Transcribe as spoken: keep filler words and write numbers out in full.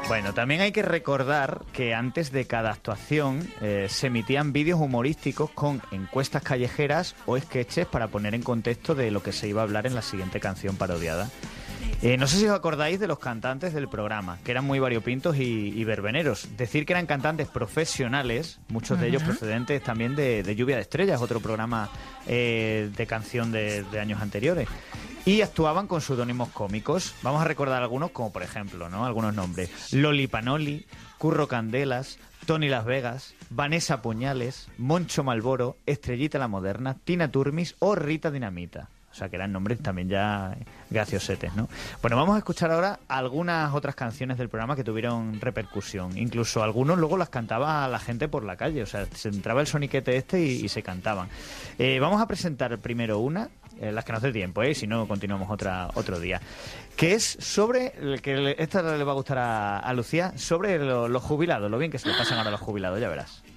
Bueno, también hay que recordar que antes de cada actuación eh, se emitían vídeos humorísticos con encuestas callejeras o sketches para poner en contexto de lo que se iba a hablar en la siguiente canción parodiada. Eh, no sé si os acordáis de los cantantes del programa, que eran muy variopintos y, y verbeneros. Decir que eran cantantes profesionales, muchos de ellos procedentes también de, de Lluvia de Estrellas, otro programa eh, de canción de, de años anteriores. Y actuaban con seudónimos cómicos. Vamos a recordar algunos, como por ejemplo, ¿no? Algunos nombres. Loli Panoli, Curro Candelas, Tony Las Vegas, Vanessa Puñales, Moncho Malboro, Estrellita la Moderna, Tina Turmis o Rita Dinamita. O sea, que eran nombres también ya graciosetes, ¿no? Bueno, vamos a escuchar ahora algunas otras canciones del programa que tuvieron repercusión. Incluso algunos luego las cantaba la gente por la calle. O sea, se entraba el soniquete este y, y se cantaban. Eh, vamos a presentar primero una, eh, las que nos dé tiempo, ¿eh? Si no, continuamos otra, otro día. Que es sobre, que esta le va a gustar a, a Lucía, sobre lo, los jubilados, lo bien que se le pasan ahora a los jubilados, ya verás.